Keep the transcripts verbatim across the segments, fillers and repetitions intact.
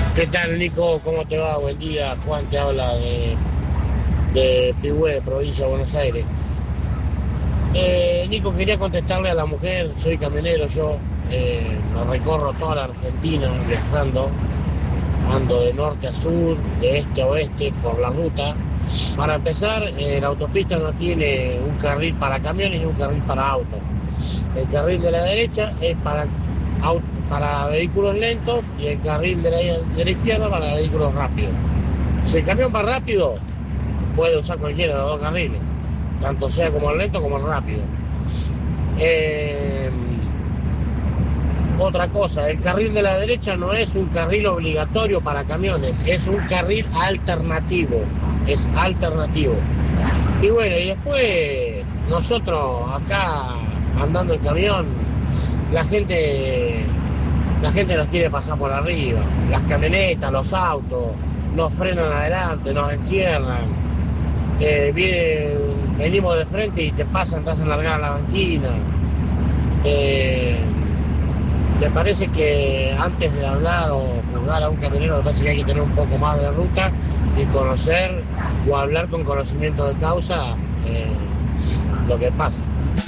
¿Qué tal, Nico? ¿Cómo te va? Buen día. Juan te habla de, de Pihue, provincia de Buenos Aires. Eh, Nico, quería contestarle a la mujer. Soy camionero yo. Eh, lo recorro toda la Argentina viajando. Ando de norte a sur, de este a oeste, por la ruta. Para empezar, eh, la autopista no tiene un carril para camiones y un carril para autos. El carril de la derecha es para autos, para vehículos lentos, y el carril de la, de la izquierda para vehículos rápidos. Si el camión va rápido, puede usar cualquiera de los dos carriles, tanto sea como el lento como el rápido. Eh, otra cosa, el carril de la derecha no es un carril obligatorio para camiones, es un carril alternativo, es alternativo. Y bueno, y después nosotros acá andando el camión, la gente... La gente nos quiere pasar por arriba, las camionetas, los autos, nos frenan adelante, nos encierran, eh, viene, venimos de frente y te pasan, te hacen largar la banquina. Eh, me parece que antes de hablar o juzgar a un camionero, me parece que hay que tener un poco más de ruta y conocer o hablar con conocimiento de causa eh, lo que pasa.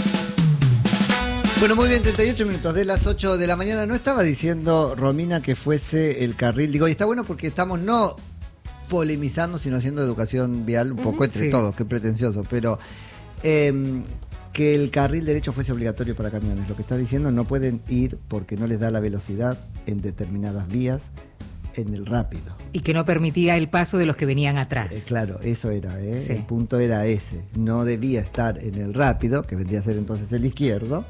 Bueno, muy bien, treinta y ocho minutos de las ocho de la mañana. No estaba diciendo, Romina, que fuese el carril. Digo, y está bueno porque estamos no polemizando, sino haciendo educación vial un poco uh-huh, entre sí. todos, qué pretencioso. Pero eh, que el carril derecho fuese obligatorio para camiones. Lo que está diciendo, no pueden ir porque no les da la velocidad en determinadas vías en el rápido. Y que no permitía el paso de los que venían atrás. Eh, claro, eso era, ¿eh? Sí. El punto era ese. No debía estar en el rápido, que vendría a ser entonces el izquierdo,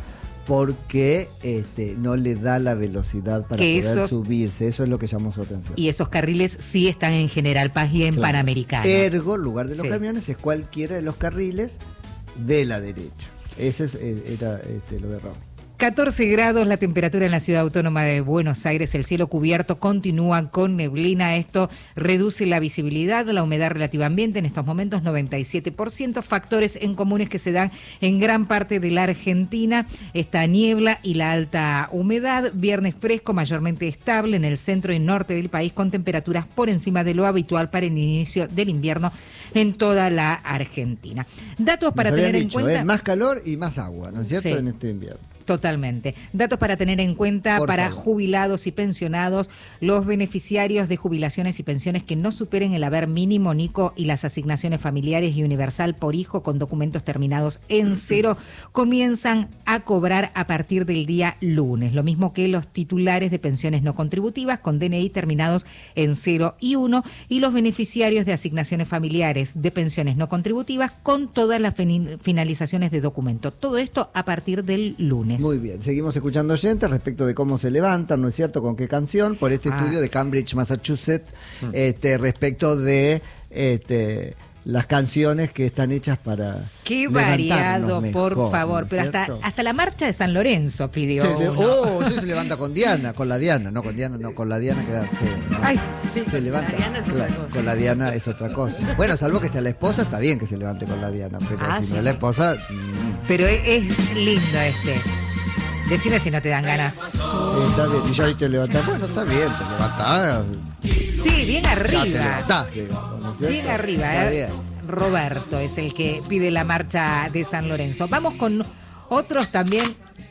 porque este, no le da la velocidad para que poder esos, subirse. Eso es lo que llamó su atención. Y esos carriles sí están en General Paz y en claro. Panamericana. Ergo, lugar de los sí. camiones, es cualquiera de los carriles de la derecha. Ese es, era este, lo de Raúl. catorce grados la temperatura en la ciudad autónoma de Buenos Aires, el cielo cubierto continúa con neblina, esto reduce la visibilidad, la humedad relativa ambiente en estos momentos noventa y siete por ciento, factores en comunes que se dan en gran parte de la Argentina, esta niebla y la alta humedad, viernes fresco mayormente estable en el centro y norte del país con temperaturas por encima de lo habitual para el inicio del invierno en toda la Argentina. Datos para tener dicho, en cuenta... ¿eh? Más calor y más agua, ¿no es cierto?, sí. en este invierno. Totalmente. Datos para tener en cuenta Por para favor. jubilados y pensionados, los beneficiarios de jubilaciones y pensiones que no superen el haber mínimo, Nico, y las asignaciones familiares y universal por hijo con documentos terminados en cero, comienzan a cobrar a partir del día lunes. Lo mismo que los titulares de pensiones no contributivas con D N I terminados en cero y uno y los beneficiarios de asignaciones familiares de pensiones no contributivas con todas las finalizaciones de documento. Todo esto a partir del lunes. Muy bien, seguimos escuchando oyentes respecto de cómo se levantan, ¿no es cierto?, con qué canción, por este ah. estudio de Cambridge, Massachusetts, mm. este, respecto de este, las canciones que están hechas para qué variado, mejor, por favor, ¿no pero hasta, hasta la marcha de San Lorenzo pidió. Se le, oh, sí se levanta con Diana, con la Diana, no con Diana, no, con la Diana queda feo, ¿no? Ay, sí, se levanta, la es claro, otra cosa. Con la Diana es otra cosa. Bueno, salvo que sea la esposa, está bien que se levante con la Diana, pero ah, si sí. no es la esposa... Mmm. Pero es, es lindo este. Decime si no te dan ganas. Sí, está bien, y ya ahí te levantás. Bueno, está bien, te levantás. Sí, bien arriba. Ya te levantás, digamos, ¿no es cierto? Bien arriba, ¿eh? Bien. Roberto es el que pide la marcha de San Lorenzo. Vamos con otros también.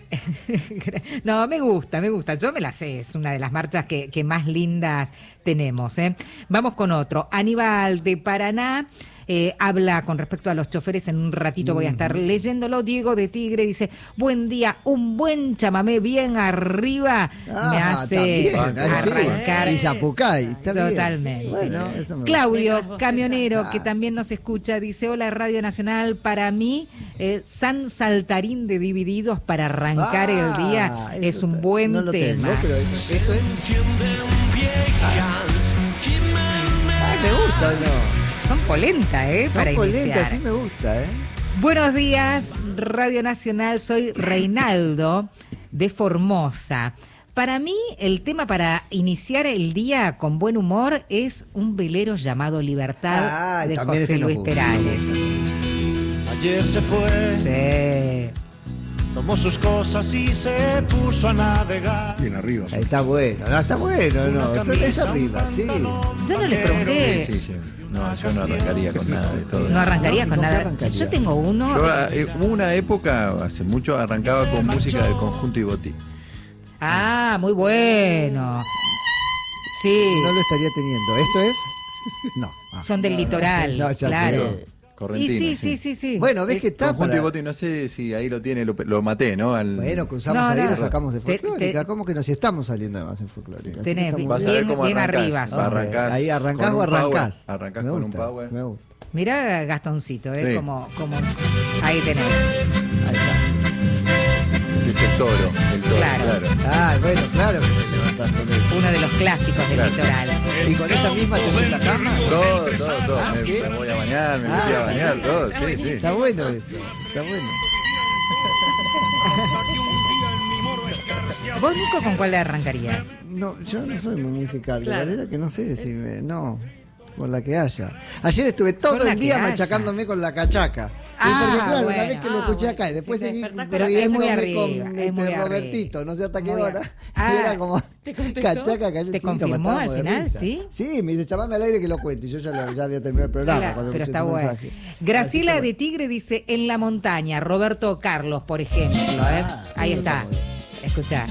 No, me gusta, me gusta. Yo me la sé, es una de las marchas que, que más lindas tenemos, ¿eh? Vamos con otro. Aníbal de Paraná. Eh, habla con respecto a los choferes, en un ratito voy a estar leyéndolo. Diego de Tigre dice, buen día, un buen chamamé bien arriba ah, me hace arrancar. Sí. Y Zapucay, totalmente. Bueno, Claudio, camionero, que también nos escucha, dice, hola Radio Nacional, para mí eh, San Saltarín de Divididos para arrancar ah, el día es un buen no tema. Tengo, pero eso, eso es... ah. Ay, me gusta, ¿no? Son polenta, ¿eh? Son para polenta, iniciar. Sí me gusta, ¿eh? Buenos días, Radio Nacional. Soy Reinaldo de Formosa. Para mí, el tema para iniciar el día con buen humor es un velero llamado Libertad ah, de José Luis Perales. Ayer se fue. Sí. tomó sus cosas y se puso a navegar. Bien arriba. Ahí está bueno, no, está bueno, no, eso es arriba, sí. Yo no les pregunté. Sí, sí, sí. No, yo no arrancaría con nada de todo. No arrancaría No, con ¿con qué nada. arrancaría? Yo tengo uno. Yo, eh, hubo una época, hace mucho, arrancaba con música del Conjunto Ibotí. Ah, muy bueno. Sí. No lo estaría teniendo. ¿Esto es? No. Ah. Son del litoral, No, ya claro. sé. Correntino. Y sí, sí, sí, sí. Bueno, ves Es- que está Conjunto para... Ibotí, no sé si ahí lo tiene, lo, lo maté, ¿no? Al... Bueno, cruzamos No, ahí y no. lo sacamos de Te- folclórica. te- ¿Cómo que nos estamos saliendo de más en folclórica? Tenés, Estamos Vas a bien. ver cómo bien arrancás. arriba son. Arrancás Ahí arrancás con o un power. arrancás. Arrancás Me con un gusta, power. me gusta. Mirá Gastoncito, ¿eh? Sí. Como, como... Ahí tenés. Ahí está. Este es el toro, el toro, Claro. claro. Ah, bueno, claro que te levantás con él. Uno de los clásicos del Clásico. litoral. ¿Y con esta misma te la cama? Todo, todo, todo. Ah, me, ¿sí? me voy a bañar, me Ah, metí a bañar, todo, sí, sí. Está bueno eso, está bueno. ¿Vos, Nico, con cuál le arrancarías? No, yo no soy muy musical, Claro. la verdad que no sé si me... No, con la que haya. Ayer estuve todo Con la el día que haya. machacándome con la cachaca. Y Ah, porque claro, bueno. una vez que lo Ah, escuché bueno. acá y después Si te seguí despertás con Pero es muy riéndome arriba, con es este, muy arriba. Robertito, no sé hasta qué Muy hora. arriba. Y Ah, era como ¿te contestó? cachaca, cachaca. ¿Te sí, nos confirmó matábamos al de final, risa. sí? Sí, me dice, llamame al aire que lo cuente. Y yo ya, lo- ya había terminado el programa. Claro, cuando pero escuché está tu bueno. mensaje. Graciela Así que de Tigre dice, en la montaña, Roberto Carlos, por ejemplo. ¿eh? Ah, Ahí sí, está. está muy Escuchá.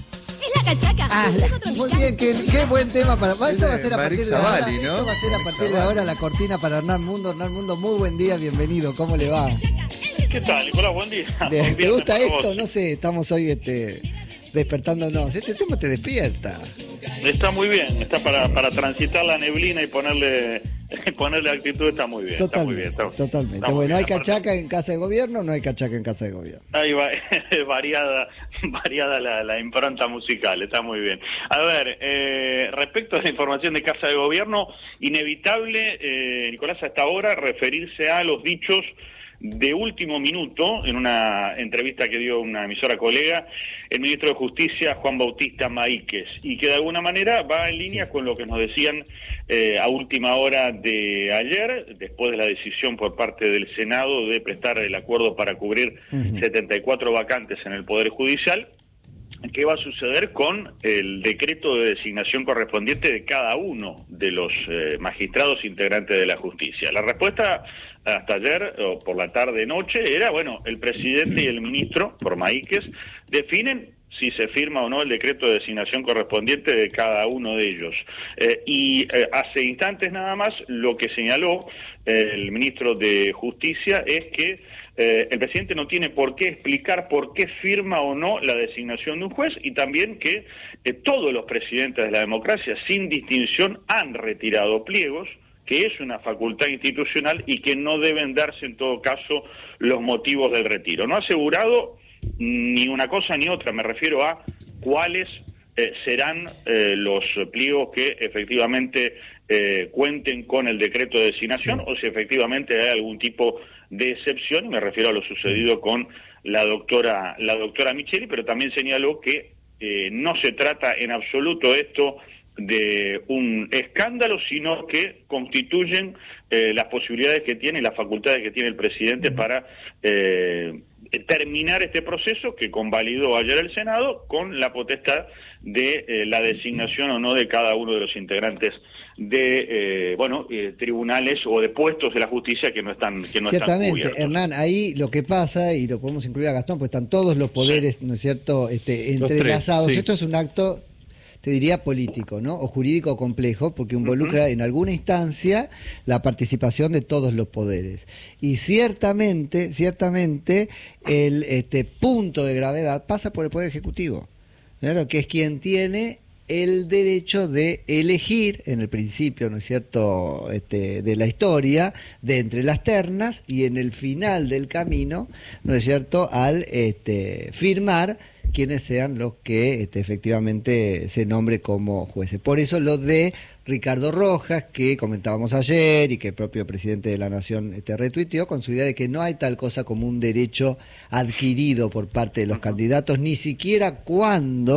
Es la cachaca. Ah, un la- ritmo Muy tropical. bien, qué, qué buen tema para. Eso va a ser a Marix partir de ahora. Zavalli, ¿no? Esto va a ser a Marix partir de Zavalli. ahora la cortina para Hernán Mundo. Hernán Mundo, muy buen día, bienvenido. ¿Cómo le va? ¿Qué tal, Nicolás? Buen día. Bien, Buen ¿te viernes gusta para esto? vos. No sé, estamos hoy este, despertándonos. Este tema te despierta. Está muy bien, está para, para transitar la neblina y ponerle ponerle actitud, está muy bien. Está muy Totalmente. bien. Está, totalmente. está muy Bueno, bien. ¿hay Aparte, cachaca en casa de gobierno o no hay cachaca en casa de gobierno? Ahí va, variada, variada la, la impronta musical, está muy bien. A ver, eh, respecto a la información de Casa de Gobierno, inevitable, eh, Nicolás, hasta ahora referirse a los dichos de último minuto, en una entrevista que dio una emisora colega, el ministro de Justicia, Juan Bautista Maíquez, y que de alguna manera va en línea con lo que nos decían eh, a última hora de ayer, después de la decisión por parte del Senado de prestar el acuerdo para cubrir Ujú. setenta y cuatro vacantes en el Poder Judicial. ¿Qué va a suceder con el decreto de designación correspondiente de cada uno de los eh, magistrados integrantes de la justicia? La respuesta hasta ayer, o por la tarde-noche, era, bueno, el presidente y el ministro, por Maíquez, definen si se firma o no el decreto de designación correspondiente de cada uno de ellos. Eh, y eh, hace instantes nada más, lo que señaló eh, el ministro de Justicia es que Eh, el presidente no tiene por qué explicar por qué firma o no la designación de un juez, y también que eh, todos los presidentes de la democracia, sin distinción, han retirado pliegos, que es una facultad institucional y que no deben darse en todo caso los motivos del retiro. No ha asegurado ni una cosa ni otra, me refiero a cuáles eh, serán eh, los pliegos que efectivamente eh, cuenten con el decreto de designación, sí, o si efectivamente hay algún tipo de excepción, y me refiero a lo sucedido con la doctora la doctora Micheli, pero también señaló que eh, no se trata en absoluto esto de un escándalo, sino que constituyen eh, las posibilidades que tiene, las facultades que tiene el presidente para eh, terminar este proceso que convalidó ayer el Senado con la potestad de eh, la designación o no de cada uno de los integrantes de eh, bueno eh, tribunales o de puestos de la justicia que no están que no Ciertamente, están cubiertos. Hernán, ahí lo que pasa, y lo podemos incluir a Gastón, pues están todos los poderes, sí, ¿no es cierto?, este, entrelazados. Tres, sí. Esto es un acto, te diría, político, ¿no?, o jurídico complejo, porque involucra uh-huh. en alguna instancia la participación de todos los poderes. Y ciertamente, ciertamente, el este punto de gravedad pasa por el Poder Ejecutivo, ¿no?, que es quien tiene el derecho de elegir, en el principio, ¿no es cierto?, este, de la historia, de entre las ternas, y en el final del camino, ¿no es cierto?, al este, firmar quienes sean los que este, efectivamente se nombre como jueces. Por eso lo de Ricardo Rojas, que comentábamos ayer y que el propio presidente de la Nación este, retuiteó, con su idea de que no hay tal cosa como un derecho adquirido por parte de los candidatos, ni siquiera cuando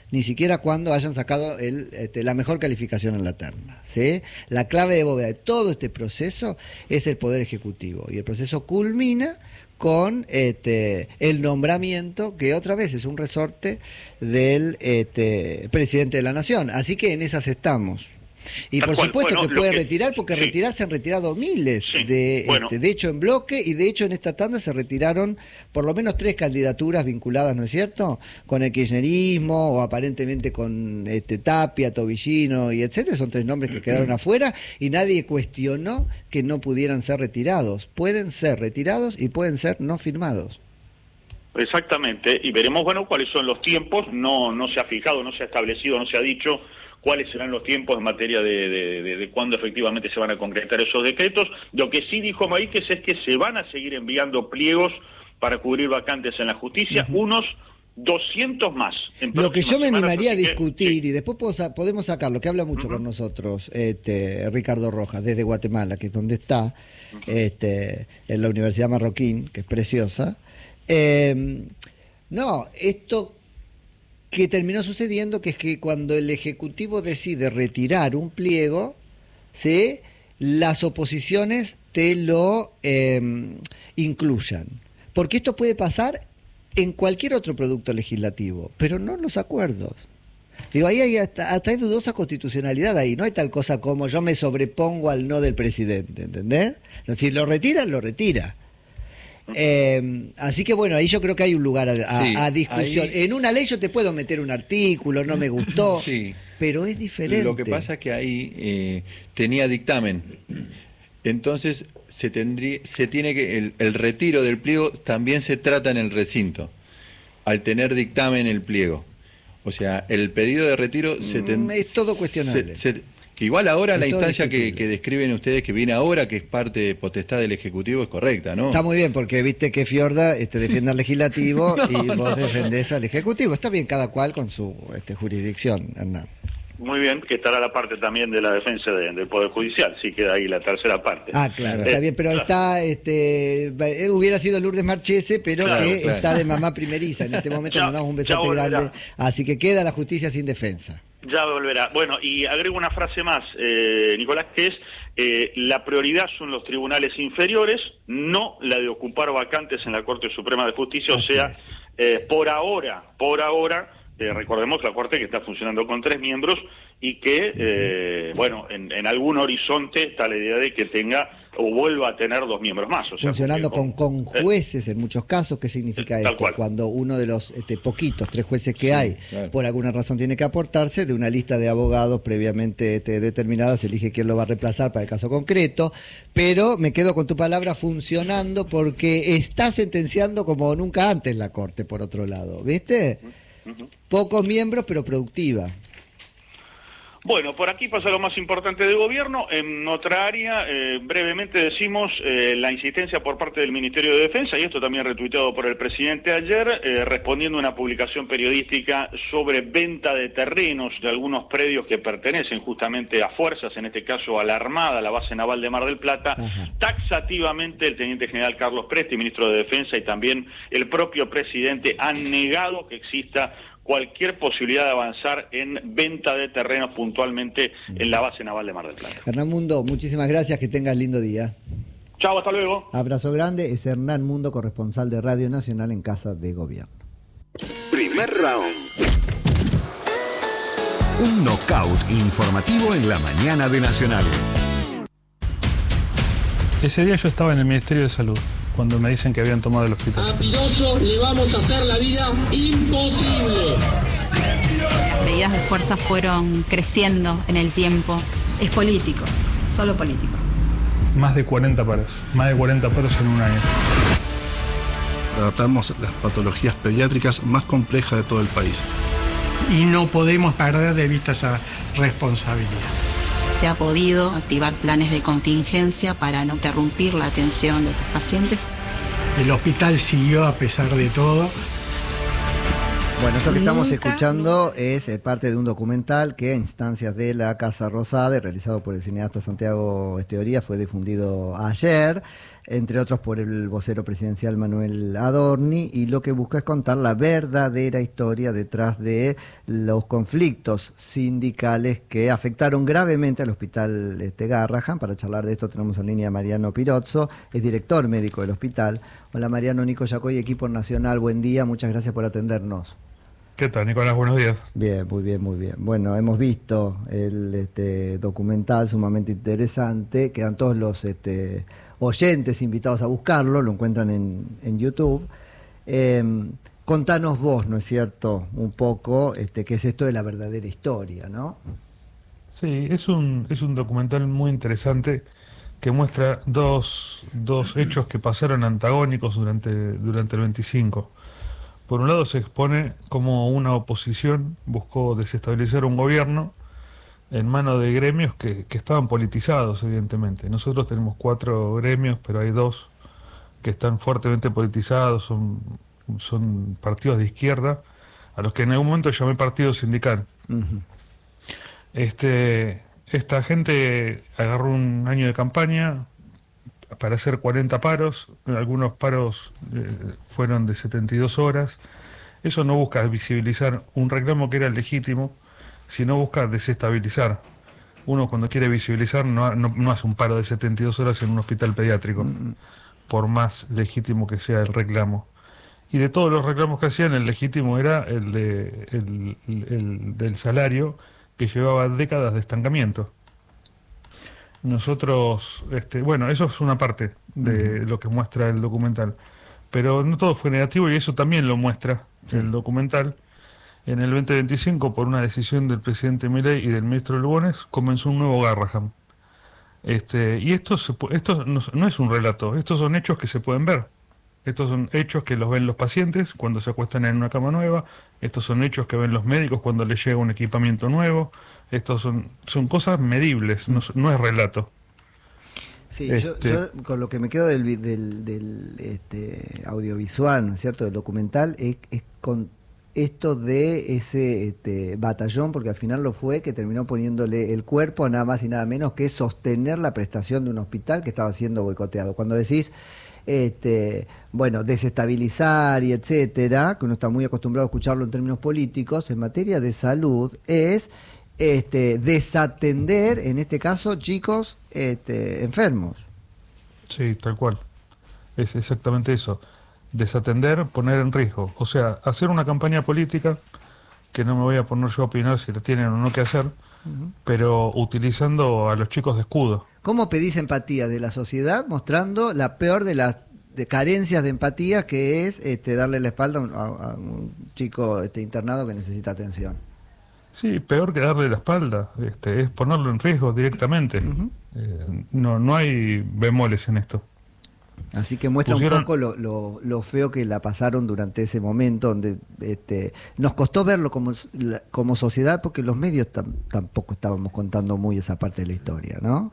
ni siquiera cuando hayan sacado el, este, la mejor calificación en la terna, ¿sí? La clave de bóveda de todo este proceso es el Poder Ejecutivo, y el proceso culmina con este, el nombramiento, que otra vez es un resorte del este, presidente de la Nación. Así que en esas estamos. Y por supuesto bueno, que puede que, retirar, porque sí. retirar se han retirado miles, sí. de, bueno. este, de hecho en bloque, y de hecho en esta tanda se retiraron por lo menos tres candidaturas vinculadas, ¿no es cierto?, con el kirchnerismo, o aparentemente con este Tapia, Tobillino y etcétera. Son tres nombres que quedaron afuera, y nadie cuestionó que no pudieran ser retirados. Pueden ser retirados y pueden ser no firmados. Exactamente, y veremos, bueno, cuáles son los tiempos. No, no se ha fijado, no se ha establecido, no se ha dicho cuáles serán los tiempos en materia de, de, de, de cuándo efectivamente se van a concretar esos decretos. Lo que sí dijo Maíquez es que se van a seguir enviando pliegos para cubrir vacantes en la justicia, uh-huh. unos doscientos más. En lo que yo me semanas, animaría a discutir, que, sí. y después podemos sacar, lo que habla mucho uh-huh. con nosotros, este, Ricardo Rojas, desde Guatemala, que es donde está, uh-huh. este, en la Universidad Marroquín, que es preciosa. Eh, no, esto que terminó sucediendo, que es que cuando el Ejecutivo decide retirar un pliego, ¿sí?, las oposiciones te lo eh, incluyan. Porque esto puede pasar en cualquier otro producto legislativo, pero no en los acuerdos. Digo, ahí hay hasta, hasta hay dudosa constitucionalidad ahí, no hay tal cosa como yo me sobrepongo al no del presidente, ¿entendés? Si lo retira, lo retira. Eh, así que bueno, ahí yo creo que hay un lugar a, a, sí, a discusión. Ahí... En una ley yo te puedo meter un artículo, no me gustó, sí, pero es diferente. Lo que pasa es que ahí eh, tenía dictamen, entonces se tendría, se tiene que el, el retiro del pliego también se trata en el recinto, al tener dictamen el pliego. O sea, el pedido de retiro se ten... es todo cuestionable. Se, se, que igual ahora es la instancia que, que describen ustedes, que viene ahora, que es parte de potestad del Ejecutivo, es correcta, ¿no? Está muy bien, porque viste que Fiorda este, defiende al Legislativo no, y vos no, defendés no. al Ejecutivo. Está bien, cada cual con su este, jurisdicción, Hernán. Muy bien, que estará la parte también de la defensa de, del Poder Judicial, sí queda ahí la tercera parte. Ah, claro, está eh, bien, pero claro. está, este, eh, hubiera sido Lourdes Marchese, pero claro, que claro. está de mamá primeriza. En este momento ya, mandamos un besote grande, así que queda la justicia sin defensa. Ya volverá. Bueno, y agrego una frase más, eh, Nicolás, que es, eh, la prioridad son los tribunales inferiores, no la de ocupar vacantes en la Corte Suprema de Justicia, así o sea, eh, por ahora, por ahora, Eh, recordemos la Corte que está funcionando con tres miembros y que, eh, bueno, en, en algún horizonte está la idea de que tenga o vuelva a tener dos miembros más. O sea, funcionando con, con jueces eh, en muchos casos. ¿Qué significa esto? Cual. Cuando uno de los este, poquitos, tres jueces que sí, hay, claro. por alguna razón tiene que aportarse, de una lista de abogados previamente este, determinada, se elige quién lo va a reemplazar para el caso concreto, pero me quedo con tu palabra, funcionando, porque está sentenciando como nunca antes la Corte, por otro lado, ¿viste? Pocos miembros, pero productiva. Bueno, por aquí pasa lo más importante del gobierno. En otra área, eh, brevemente decimos eh, la insistencia por parte del Ministerio de Defensa, y esto también retuiteado por el presidente ayer, eh, respondiendo a una publicación periodística sobre venta de terrenos de algunos predios que pertenecen justamente a fuerzas, en este caso a la Armada, a la base naval de Mar del Plata. Ajá. Taxativamente el teniente general Carlos Presti, ministro de Defensa, y también el propio presidente han negado que exista cualquier posibilidad de avanzar en venta de terrenos puntualmente en la base naval de Mar del Plata. Hernán Mundo, muchísimas gracias, que tengas lindo día. Chao, hasta luego. Abrazo grande, es Hernán Mundo, corresponsal de Radio Nacional en Casa de Gobierno. Primer round. Un knockout informativo en la mañana de Nacional. Ese día yo estaba en el Ministerio de Salud, cuando me dicen que habían tomado el hospital. A Piroso le vamos a hacer la vida imposible. Las medidas de fuerza fueron creciendo en el tiempo. Es político, solo político. Más de cuarenta paros, más de cuarenta paros en un año. Tratamos las patologías pediátricas más complejas de todo el país. Y no podemos perder de vista esa responsabilidad. Se ha podido activar planes de contingencia para no interrumpir la atención de estos pacientes. El hospital siguió a pesar de todo. Bueno, esto que estamos escuchando es parte de un documental que a instancias de la Casa Rosada, realizado por el cineasta Santiago Esteoría, fue difundido ayer. entre otros por el vocero presidencial Manuel Adorni, y lo que busca es contar la verdadera historia detrás de los conflictos sindicales que afectaron gravemente al hospital este, Garrahan. Para charlar de esto tenemos en línea a Mariano Pirozzo, es director médico del hospital. Hola Mariano, Nico Yacoy, equipo nacional, buen día, muchas gracias por atendernos. ¿Qué tal, Nicolás? Buenos días. Bien, muy bien, muy bien. Bueno, hemos visto el este, documental sumamente interesante, quedan todos los este, oyentes invitados a buscarlo, lo encuentran en, en YouTube. Eh, contanos vos, ¿no es cierto?, un poco este, qué es esto de la verdadera historia, ¿no? Sí, es un, es un documental muy interesante que muestra dos, dos hechos que pasaron antagónicos durante, durante el veinticinco. Por un lado se expone cómo una oposición buscó desestabilizar un gobierno en manos de gremios que, que estaban politizados, evidentemente. Nosotros tenemos cuatro gremios, pero hay dos que están fuertemente politizados, son, son partidos de izquierda, a los que en algún momento llamé partido sindical. Uh-huh. Este, esta gente agarró un año de campaña para hacer cuarenta paros, algunos paros eh, fueron de setenta y dos horas. Eso no busca visibilizar un reclamo que era legítimo, sino busca desestabilizar. Uno cuando quiere visibilizar no, no, no hace un paro de setenta y dos horas en un hospital pediátrico, mm. por más legítimo que sea el reclamo. Y de todos los reclamos que hacían, el legítimo era el, de, el, el, el del salario, que llevaba décadas de estancamiento. Nosotros, este, bueno, eso es una parte de lo que muestra el documental, pero no todo fue negativo y eso también lo muestra sí. el documental. En el veinte veinticinco, por una decisión del presidente Milei y del ministro Lugones, comenzó un nuevo Garrahan. Este, y esto, se, esto no, no es un relato, estos son hechos que se pueden ver. Estos son hechos que los ven los pacientes cuando se acuestan en una cama nueva, estos son hechos que ven los médicos cuando les llega un equipamiento nuevo, estos son, son cosas medibles, no, no es relato. Sí, este... yo, yo con lo que me quedo del, del, del este, audiovisual, ¿no es cierto?, del documental, es, es con esto de ese este, batallón, porque al final lo fue, que terminó poniéndole el cuerpo nada más y nada menos que sostener la prestación de un hospital que estaba siendo boicoteado. Cuando decís Este, bueno, desestabilizar y etcétera, que uno está muy acostumbrado a escucharlo en términos políticos, en materia de salud es este, desatender, en este caso, chicos este, enfermos. Sí, tal cual. Es exactamente eso. Desatender, poner en riesgo. O sea, hacer una campaña política, que no me voy a poner yo a opinar si la tienen o no que hacer, uh-huh. pero utilizando a los chicos de escudo. ¿Cómo pedís empatía de la sociedad mostrando la peor de las de carencias de empatía, que es este, darle la espalda a un, a un chico este, internado que necesita atención? Sí, peor que darle la espalda, este, es ponerlo en riesgo directamente. Uh-huh. Eh, no, no hay bemoles en esto. Así que muestra Pusieron... un poco lo, lo, lo feo que la pasaron durante ese momento, donde este, nos costó verlo como, como sociedad, porque los medios tam, tampoco estábamos contando muy esa parte de la historia, ¿no?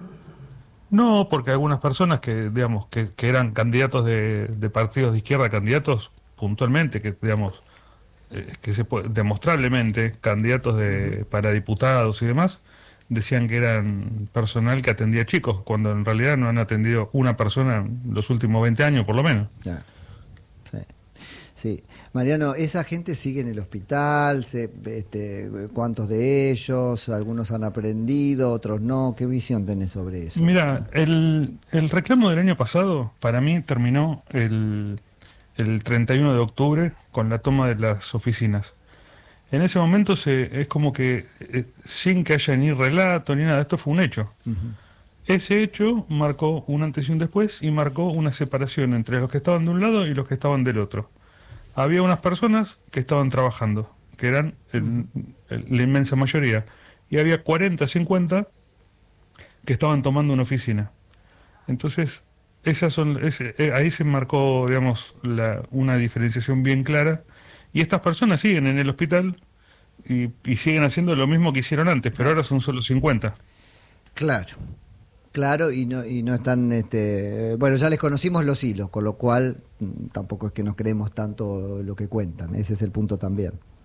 No, porque algunas personas que, digamos, que, que eran candidatos de, de partidos de izquierda, candidatos puntualmente, que digamos, eh, que se puede, demostrablemente candidatos de, para diputados y demás, decían que eran personal que atendía chicos, cuando en realidad no han atendido una persona en los últimos veinte años, por lo menos. Ya. Sí. Sí. Mariano, ¿esa gente sigue en el hospital? Se, este, ¿Cuántos de ellos? ¿Algunos han aprendido, otros no? ¿Qué visión tenés sobre eso? Mira, el, el reclamo del año pasado, para mí, terminó el, el treinta y uno de octubre con la toma de las oficinas. En ese momento se, es como que, eh, sin que haya ni relato ni nada, esto fue un hecho. Uh-huh. Ese hecho marcó un antes y un después y marcó una separación entre los que estaban de un lado y los que estaban del otro. Había unas personas que estaban trabajando, que eran el, el, la inmensa mayoría, y había cuarenta, cincuenta que estaban tomando una oficina. Entonces, esas son, ese, ahí se marcó, digamos, la, una diferenciación bien clara, y estas personas siguen en el hospital y, y siguen haciendo lo mismo que hicieron antes, pero ahora son solo cincuenta. Claro. Claro, y no y no están, este, bueno, ya les conocimos los hilos, con lo cual tampoco es que nos creemos tanto lo que cuentan, ese es el punto también.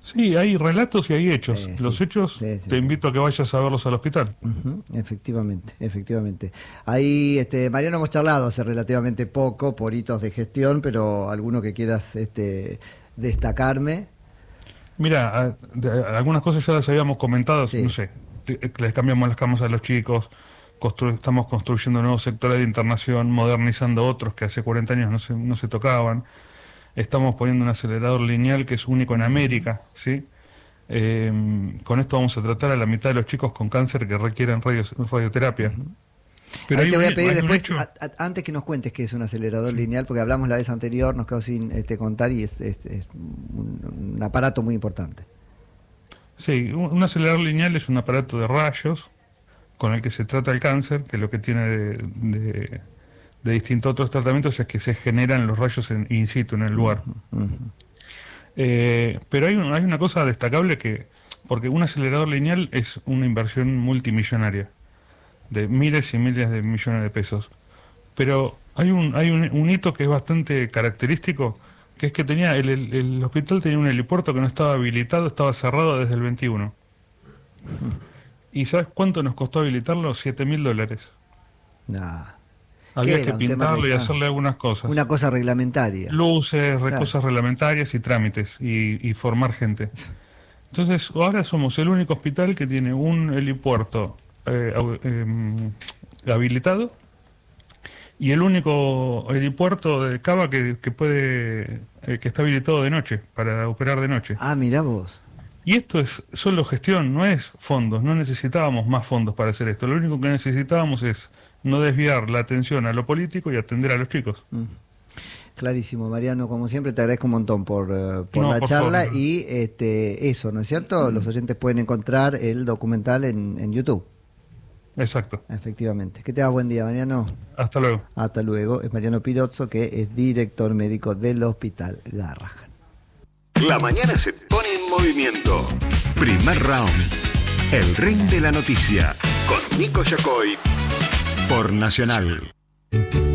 Sí, hay relatos y hay hechos. Sí, Los sí, hechos, sí, sí. te invito a que vayas a verlos al hospital. Uh-huh, efectivamente, efectivamente. Ahí, este, Mariano, hemos charlado hace relativamente poco por hitos de gestión, pero alguno que quieras este, destacarme. Mira, a- de- algunas cosas ya las habíamos comentado, no sé, te- les cambiamos las camas a los chicos, constru- estamos construyendo nuevos sectores de internación, modernizando otros que hace cuarenta años no se, no se tocaban. Estamos poniendo un acelerador lineal que es único en América, ¿sí? Eh, con esto vamos a tratar a la mitad de los chicos con cáncer que requieren radios- radioterapia. Pero Ahí hay te voy un- a pedir hay un después, hecho- a- a- antes que nos cuentes qué es un acelerador lineal, porque hablamos la vez anterior, nos quedó sin este, contar y es, es- es un, un aparato muy importante. Sí, un, un acelerador lineal es un aparato de rayos con el que se trata el cáncer, que lo que tiene de, de, de distinto a otros tratamientos es que se generan los rayos en, in situ, en el lugar. Eh, pero hay, un- hay una cosa destacable que, porque un acelerador lineal es una inversión multimillonaria, de miles y miles de millones de pesos. Pero hay un, hay un, un hito que es bastante característico, que es que tenía el, el- el hospital tenía un helipuerto que no estaba habilitado, estaba cerrado desde el veintiuno. ¿Y sabes cuánto nos costó habilitarlo? Siete mil dólares. Nah. Había ¿Qué que era? Un tema pintarlo y que- hacerle algunas cosas. Una cosa reglamentaria. Luces, re- Claro. cosas reglamentarias y trámites y, y formar gente. Entonces, ahora somos el único hospital que tiene un helipuerto eh, au- em, habilitado y el único helipuerto de Cava que, que puede eh, que está habilitado de noche, para operar de noche. Ah, mirá vos. Y esto es solo gestión, no es fondos, no necesitábamos más fondos para hacer esto. Lo único que necesitábamos es no desviar la atención a lo político y atender a los chicos. Mm. Clarísimo, Mariano, como siempre te agradezco un montón por, eh, por No, la por charla favor. y este eso, ¿no es cierto? Los oyentes pueden encontrar el documental en, en YouTube. Exacto. Efectivamente. Que te buen día, Mariano. Hasta luego. Hasta luego. Es Mariano Pirozzo, que es director médico del Hospital Garrahan. La mañana se pone en movimiento. Primer round. El ring de la noticia. Con Nico Yacoy. Por Nacional.